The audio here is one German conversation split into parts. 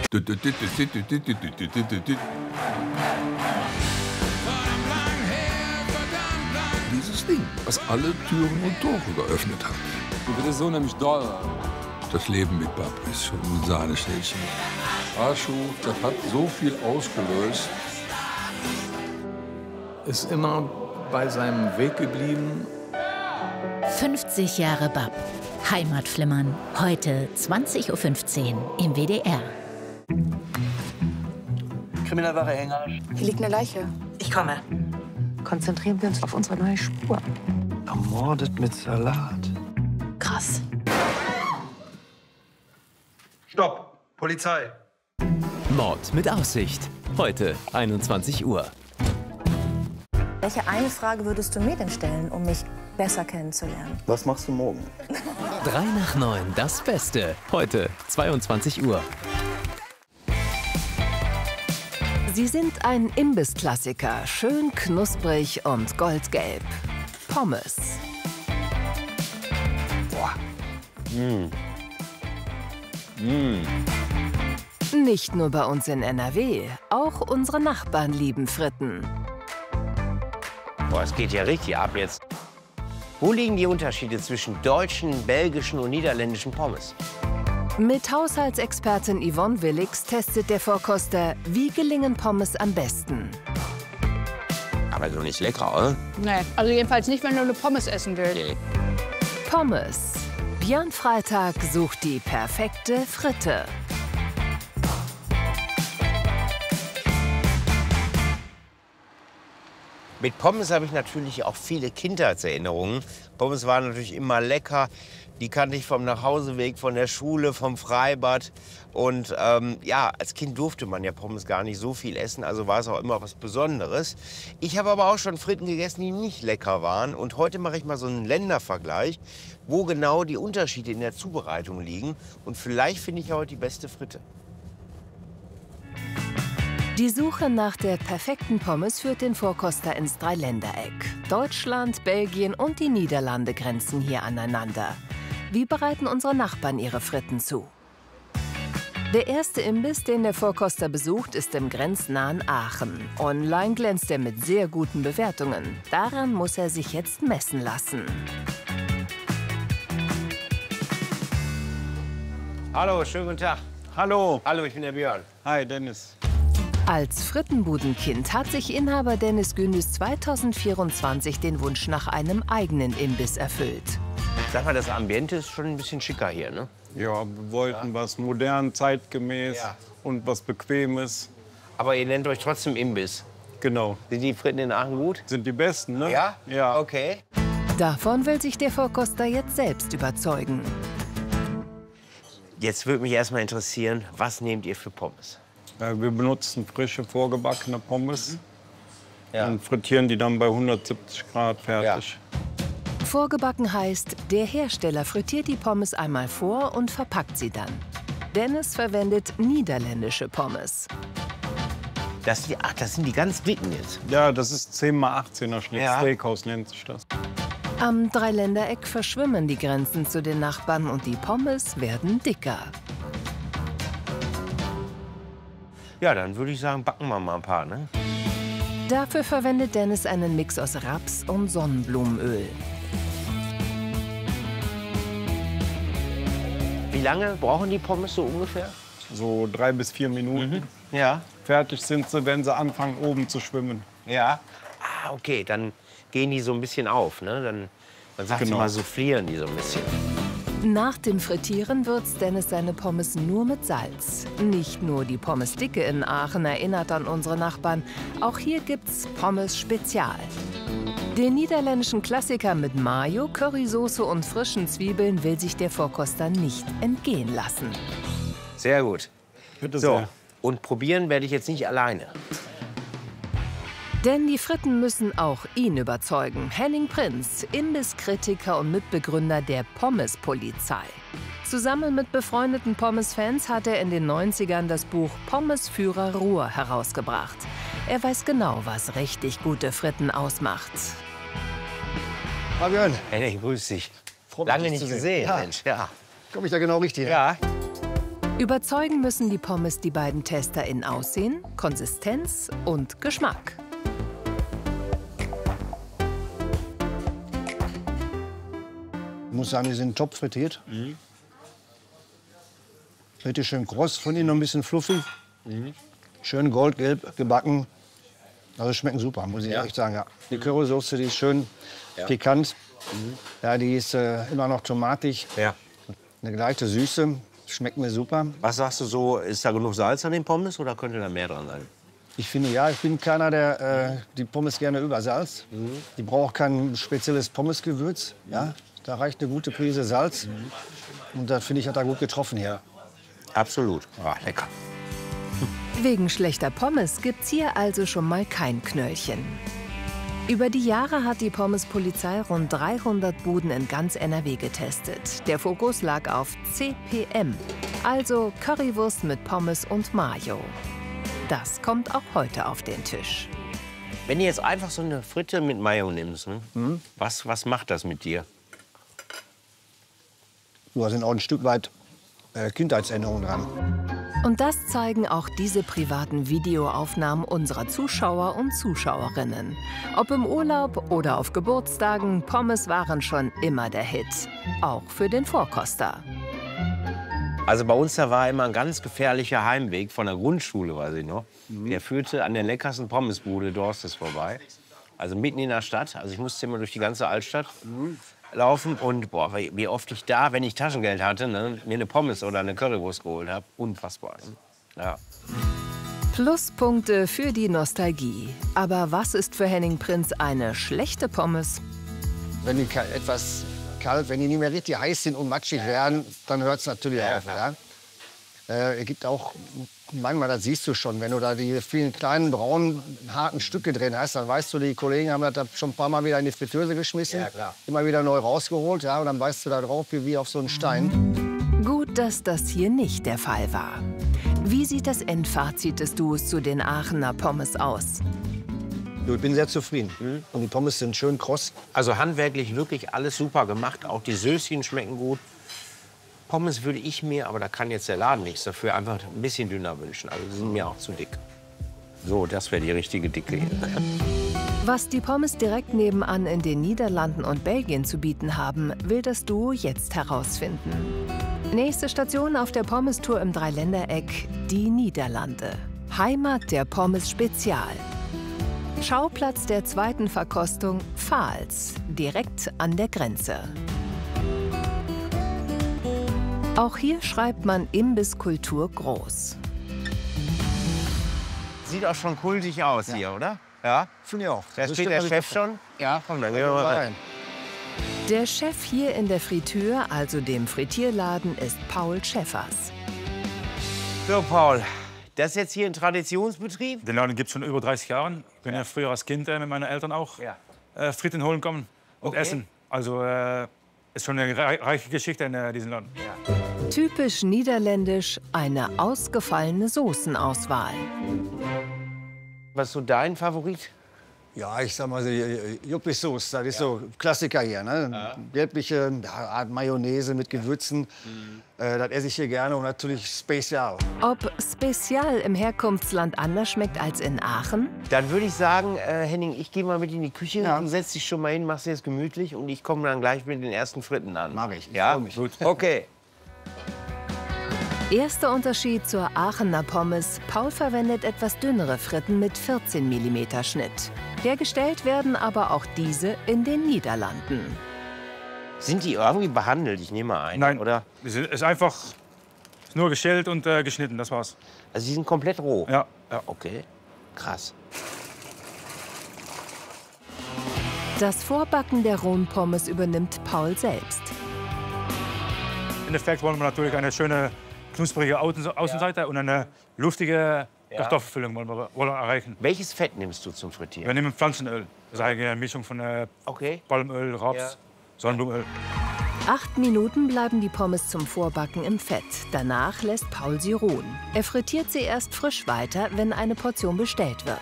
Dieses Ding, was alle Türen und Tore geöffnet hat. Du bist so nämlich doll. Das Leben mit Bab ist schon ein Sahneschnäppchen. Arschu, das hat so viel ausgelöst. Ist immer bei seinem Weg geblieben. 50 Jahre Bab. Heimatflimmern. Heute 20:15 Uhr im WDR. Kriminalware Hänger. Hier liegt eine Leiche. Ich komme. Konzentrieren wir uns auf unsere neue Spur. Ermordet mit Salat. Krass. Stopp! Polizei! Mord mit Aussicht. Heute 21 Uhr. Welche eine Frage würdest du mir denn stellen, um mich besser kennenzulernen? Was machst du morgen? 3 nach 9, das Beste. Heute 22 Uhr. Sie sind ein Imbissklassiker, schön knusprig und goldgelb. Pommes. Boah. Nicht nur bei uns in NRW, auch unsere Nachbarn lieben Fritten. Boah, es geht ja richtig ab jetzt. Wo liegen die Unterschiede zwischen deutschen, belgischen und niederländischen Pommes? Mit Haushaltsexpertin Yvonne Willix testet der Vorkoster, wie gelingen Pommes am besten. Aber so nicht lecker, oder? Nee, also jedenfalls nicht, wenn du eine Pommes essen willst. Nee. Pommes. Björn Freitag sucht die perfekte Fritte. Mit Pommes habe ich natürlich auch viele Kindheitserinnerungen. Pommes waren natürlich immer lecker. Die kannte ich vom Nachhauseweg, von der Schule, vom Freibad. Und ja, als Kind durfte man ja Pommes gar nicht so viel essen, also war es auch immer was Besonderes. Ich habe aber auch schon Fritten gegessen, die nicht lecker waren. Und heute mache ich mal so einen Ländervergleich, wo genau die Unterschiede in der Zubereitung liegen. Und vielleicht finde ich ja heute die beste Fritte. Die Suche nach der perfekten Pommes führt den Vorkoster ins Dreiländereck. Deutschland, Belgien und die Niederlande grenzen hier aneinander. Wie bereiten unsere Nachbarn ihre Fritten zu? Der erste Imbiss, den der Vorkoster besucht, ist im grenznahen Aachen. Online glänzt er mit sehr guten Bewertungen. Daran muss er sich jetzt messen lassen. Hallo, schönen guten Tag. Hallo. Hallo, ich bin der Björn. Hi, Dennis. Als Frittenbudenkind hat sich Inhaber Dennis Gündüz 2024 den Wunsch nach einem eigenen Imbiss erfüllt. Sag mal, das Ambiente ist schon ein bisschen schicker hier, ne? Ja, wir wollten was modern, zeitgemäß und was Bequemes. Aber ihr nennt euch trotzdem Imbiss. Genau. Sind die Fritten in Aachen gut? Sind die besten, ne? Ja? Ja. Okay. Davon will sich der Vorkoster jetzt selbst überzeugen. Jetzt würde mich erst mal interessieren, was nehmt ihr für Pommes? Wir benutzen frische, vorgebackene Pommes Ja. und frittieren die dann bei 170 Grad fertig. Vorgebacken heißt, der Hersteller frittiert die Pommes einmal vor und verpackt sie dann. Dennis verwendet niederländische Pommes. Das sind die ganz dicken jetzt. Ja, das ist 10x18er Schnitt. Ja. Steakhouse nennt sich das. Am Dreiländereck verschwimmen die Grenzen zu den Nachbarn und die Pommes werden dicker. Ja, dann würde ich sagen, backen wir mal ein paar, ne? Dafür verwendet Dennis einen Mix aus Raps- und Sonnenblumenöl. Wie lange brauchen die Pommes so ungefähr? So 3 bis 4 Minuten. Ja. Fertig sind sie, wenn sie anfangen, oben zu schwimmen. Ja. Ah, okay, dann gehen die so ein bisschen auf, ne? Dann sagt sie mal, soufflieren die so ein bisschen. Nach dem Frittieren würzt Dennis seine Pommes nur mit Salz. Nicht nur die Pommesdicke in Aachen erinnert an unsere Nachbarn, auch hier gibt's Pommes Spezial. Den niederländischen Klassiker mit Mayo, Currysoße und frischen Zwiebeln will sich der Vorkoster nicht entgehen lassen. Sehr gut. Bitte So, sehr. und probieren werde ich jetzt nicht alleine. Denn die Fritten müssen auch ihn überzeugen. Henning Prinz, Imbisskritiker und Mitbegründer der Pommespolizei. Zusammen mit befreundeten Pommes-Fans hat er in den 90ern das Buch Pommesführer Ruhr herausgebracht. Er weiß genau, was richtig gute Fritten ausmacht. Fabian. Henning, grüß dich. Freut mich, Lange dich nicht zu sehen. gesehen, Ja. Mensch. Ja. Komme ich da genau richtig? Ja. Überzeugen müssen die Pommes die beiden Tester in Aussehen, Konsistenz und Geschmack. Ich muss sagen, die sind top frittiert. Richtig schön kross, von innen noch ein bisschen fluffig. Schön goldgelb gebacken. Also schmecken super, muss ich echt sagen. Ja. Die Currysoße, die ist schön pikant. Ja, die ist immer noch tomatig. Ja. Eine leichte Süße. Schmeckt mir super. Was sagst du so, ist da genug Salz an den Pommes oder könnte da mehr dran sein? Ich finde ja, ich bin keiner, der die Pommes gerne übersalzt. Die braucht kein spezielles Pommesgewürz. Ja? Da reicht eine gute Prise Salz. Und das finde ich, hat er gut getroffen hier. Absolut. Ah, lecker. Wegen schlechter Pommes gibt's hier also schon mal kein Knöllchen. Über die Jahre hat die Pommespolizei rund 300 Buden in ganz NRW getestet. Der Fokus lag auf CPM, also Currywurst mit Pommes und Mayo. Das kommt auch heute auf den Tisch. Wenn du jetzt einfach so eine Fritte mit Mayo nimmst, ne? Was macht das mit dir? Da sind auch ein Stück weit Kindheitserinnerungen dran. Und das zeigen auch diese privaten Videoaufnahmen unserer Zuschauer und Zuschauerinnen. Ob im Urlaub oder auf Geburtstagen, Pommes waren schon immer der Hit. Auch für den Vorkoster. Also bei uns da war immer ein ganz gefährlicher Heimweg von der Grundschule, weiß ich noch. Der führte an der leckersten Pommesbude Dorstes vorbei. Also mitten in der Stadt. Also ich musste immer durch die ganze Altstadt laufen. Und boah, wie oft ich da, wenn ich Taschengeld hatte, ne, mir eine Pommes oder eine Currywurst geholt habe. Unfassbar. Ja. Pluspunkte für die Nostalgie. Aber was ist für Henning Prinz eine schlechte Pommes? Wenn die etwas kalt, wenn die nicht mehr richtig heiß sind und matschig werden, dann hört es natürlich auf. Ja? Es gibt auch manchmal, das siehst du schon, wenn du da die vielen kleinen, braunen, harten Stücke drin hast, dann weißt du, die Kollegen haben das schon ein paar Mal wieder in die Fritteuse geschmissen, immer wieder neu rausgeholt, ja, und dann weißt du da drauf wie auf so einen Stein. Gut, dass das hier nicht der Fall war. Wie sieht das Endfazit des Duos zu den Aachener Pommes aus? Ich bin sehr zufrieden. Und die Pommes sind schön kross. Also handwerklich wirklich alles super gemacht. Auch die Söschen schmecken gut. Pommes würde ich mir, aber da kann jetzt der Laden nichts dafür, einfach ein bisschen dünner wünschen. Also die sind mir auch zu dick. So, das wäre die richtige Dicke hier. Was die Pommes direkt nebenan in den Niederlanden und Belgien zu bieten haben, will das Duo jetzt herausfinden. Nächste Station auf der Pommes-Tour im Dreiländereck, die Niederlande. Heimat der Pommes Spezial. Schauplatz der zweiten Verkostung Vaals, direkt an der Grenze. Auch hier schreibt man Imbisskultur groß. Sieht auch schon kultig aus hier, oder? Ja? Finde ich auch. Da steht der Chef schon? Ja. Komm, dann gehen wir mal rein. Der Chef hier in der Fritür, also dem Frittierladen, ist Paul Schäffers. So, Paul, das ist jetzt hier ein Traditionsbetrieb? Den Laden gibt es schon über 30 Jahre. Ich bin ja früher als Kind mit meinen Eltern auch Fritten holen kommen und essen. Also ist schon eine reiche Geschichte in diesem Laden. Ja. Typisch niederländisch, eine ausgefallene Soßenauswahl. Was ist so dein Favorit? Ja, ich sag mal, Juppie-Sauce, das ist so Klassiker hier. Ne? Gelbliche Art Mayonnaise mit Gewürzen, das esse ich hier gerne und natürlich Spezial. Ob Spezial im Herkunftsland anders schmeckt als in Aachen? Dann würde ich sagen, Henning, ich gehe mal mit in die Küche, setz dich schon mal hin, mach's dir jetzt gemütlich und ich komme dann gleich mit den ersten Fritten an. Mach ich. Ja, freu mich. Gut. Okay. Erster Unterschied zur Aachener Pommes. Paul verwendet etwas dünnere Fritten mit 14 mm Schnitt. Hergestellt werden aber auch diese in den Niederlanden. Sind die irgendwie behandelt? Ich nehme mal ein. Nein, oder? Es ist einfach nur geschält und geschnitten, das war's. Also die sind komplett roh? Ja. Ja, okay. Krass. Das Vorbacken der rohen Pommes übernimmt Paul selbst. Im Endeffekt wollen wir natürlich eine schöne, knusprige Außenseite und eine luftige Kartoffelfüllung wollen wir erreichen. Welches Fett nimmst du zum Frittieren? Wir nehmen Pflanzenöl. Das ist eigentlich eine Mischung von Palmöl, Raps, Sonnenblumenöl. 8 Minuten bleiben die Pommes zum Vorbacken im Fett. Danach lässt Paul sie ruhen. Er frittiert sie erst frisch weiter, wenn eine Portion bestellt wird.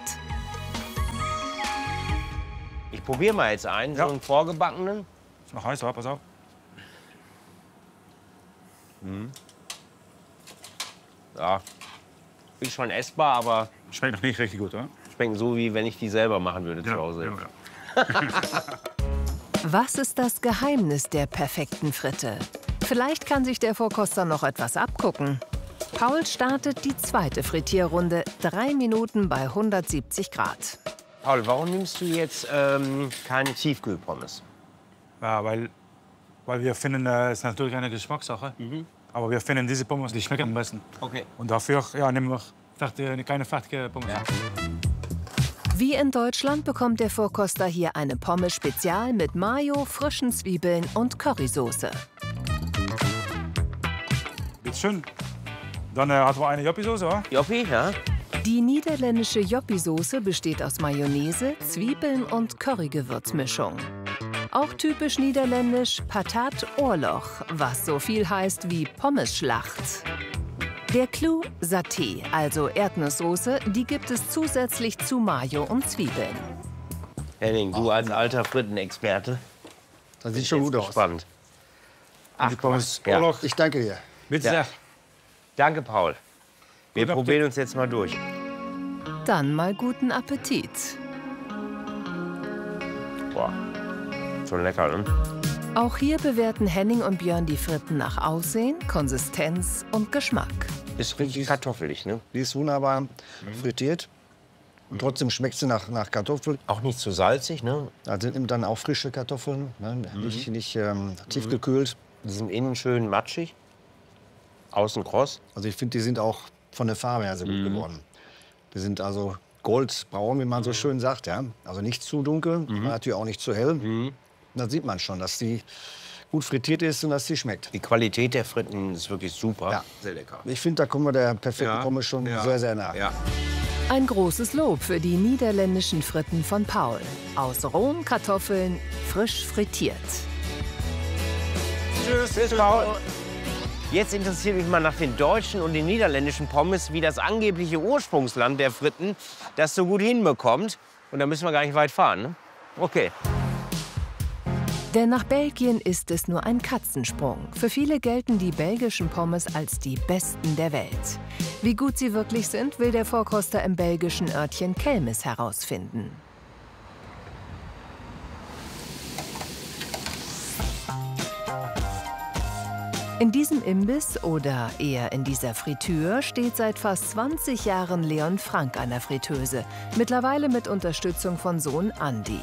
Ich probiere mal jetzt einen, so einen vorgebackenen. Ist noch heiß, pass auf. Ja, ist schon essbar, aber Schmeckt noch nicht richtig gut, oder? schmecken so, wie wenn ich die selber machen würde zu Hause. Was ist das Geheimnis der perfekten Fritte? Vielleicht kann sich der Vorkoster noch etwas abgucken. Paul startet die zweite Frittierrunde, 3 Minuten bei 170 Grad. Paul, warum nimmst du jetzt keine Tiefkühlpommes? Ja, weil wir finden, es ist natürlich eine Geschmackssache. Aber wir finden diese Pommes, die schmecken am besten. Okay. Und dafür nehmen wir keine fertige Pommes. Ja. Wie in Deutschland bekommt der Vorkoster hier eine Pommes Spezial mit Mayo, frischen Zwiebeln und Currysoße. Bitte schön. Dann hat man eine Joppi-Soße, oder? Joppi, ja. Die niederländische Joppi-Soße besteht aus Mayonnaise, Zwiebeln und Currygewürzmischung. Auch typisch niederländisch Patat Oorlog, was so viel heißt wie Pommesschlacht. Der Clou Saté, also Erdnusssoße, die gibt es zusätzlich zu Mayo und Zwiebeln. Henning, du als alter Frittenexperte. Das sieht schon gut aus. Spannend. Ach, Ja. Ich danke dir. Bitte Ja. sehr. Danke, Paul. Wir Guten probieren uns jetzt mal durch. Dann mal guten Appetit. Boah, schon lecker, ne? Auch hier bewerten Henning und Björn die Fritten nach Aussehen, Konsistenz und Geschmack. Ist richtig kartoffelig, ne? Die ist wunderbar frittiert. Und trotzdem schmeckt sie nach Kartoffel. Auch nicht zu salzig, ne? Also nimmt dann auch frische Kartoffeln, ne? Nicht tiefgekühlt. Die sind innen schön matschig, außen kross. Also ich finde, die sind auch von der Farbe her sehr gut geworden. Die sind also goldbraun, wie man so schön sagt. Ja? Also nicht zu dunkel, natürlich auch nicht zu hell. Da sieht man schon, dass die gut frittiert ist und dass sie schmeckt. Die Qualität der Fritten ist wirklich super. Ja. Sehr lecker. Ich finde, da kommen wir der perfekten Pommes schon sehr, sehr nah. Ja. Ein großes Lob für die niederländischen Fritten von Paul. Aus rohen Kartoffeln, frisch frittiert. Tschüss, Paul. Jetzt interessiert mich mal nach den deutschen und den niederländischen Pommes, wie das angebliche Ursprungsland der Fritten das so gut hinbekommt. Und da müssen wir gar nicht weit fahren, ne? Okay. Denn nach Belgien ist es nur ein Katzensprung. Für viele gelten die belgischen Pommes als die besten der Welt. Wie gut sie wirklich sind, will der Vorkoster im belgischen Örtchen Kelmis herausfinden. In diesem Imbiss oder eher in dieser Fritür steht seit fast 20 Jahren Leon Frank an der Fritteuse, mittlerweile mit Unterstützung von Sohn Andi.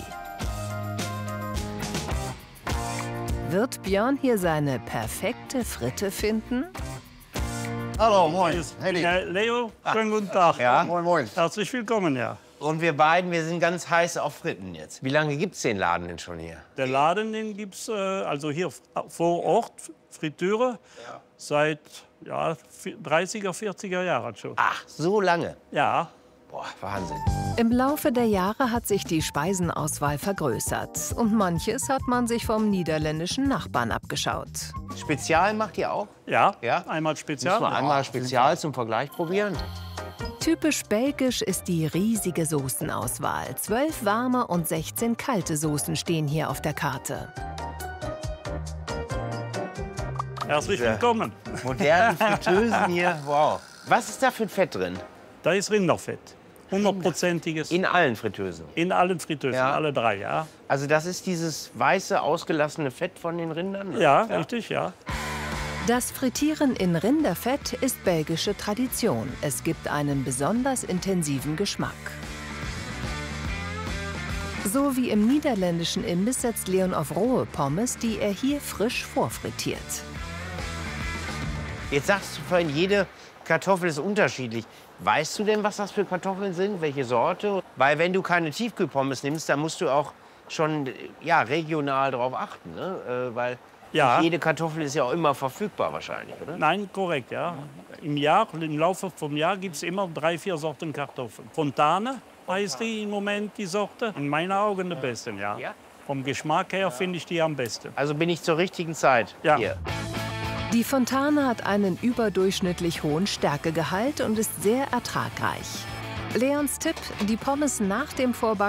Wird Björn hier seine perfekte Fritte finden? Hallo, moin. Hey, Leo, schönen guten Tag. Ja? Moin, moin. Herzlich willkommen, ja. Und wir beiden, wir sind ganz heiß auf Fritten jetzt. Wie lange gibt's den Laden denn schon hier? Der Laden, den gibt's also hier vor Ort, Fritteure, seit 30er, 40er Jahren schon. Ach, so lange? Ja. Boah, Wahnsinn. Im Laufe der Jahre hat sich die Speisenauswahl vergrößert. Und manches hat man sich vom niederländischen Nachbarn abgeschaut. Spezial macht ihr auch? Ja, Ja? einmal Spezial. Müssen wir einmal Spezial zum Vergleich probieren? Typisch belgisch ist die riesige Soßenauswahl. 12 warme und 16 kalte Soßen stehen hier auf der Karte. Herzlich willkommen. Modernen Fritteusen hier, wow. Was ist da für ein Fett drin? Da ist Rinderfett. 100%iges. In allen Fritteusen? In allen Fritteusen, Ja. alle 3, ja. Also das ist dieses weiße, ausgelassene Fett von den Rindern? Ne? Ja, richtig, ja. Das Frittieren in Rinderfett ist belgische Tradition. Es gibt einen besonders intensiven Geschmack. So wie im niederländischen Imbiss setzt Leon auf rohe Pommes, die er hier frisch vorfrittiert. Jetzt sagst du vorhin, jede Kartoffel ist unterschiedlich. Weißt du denn, was das für Kartoffeln sind? Welche Sorte? Weil wenn du keine Tiefkühlpommes nimmst, dann musst du auch schon regional darauf achten. Ne? Weil Ja. jede Kartoffel ist ja auch immer verfügbar wahrscheinlich, oder? Nein, korrekt, ja. Im Laufe vom Jahr gibt es immer 3, 4 Sorten Kartoffeln. Fontane heißt die im Moment, die Sorte. In meinen Augen die besten, ja. Vom Geschmack her finde ich die am besten. Also bin ich zur richtigen Zeit hier. Die Fontane hat einen überdurchschnittlich hohen Stärkegehalt und ist sehr ertragreich. Leons Tipp, die Pommes nach dem Vorbacken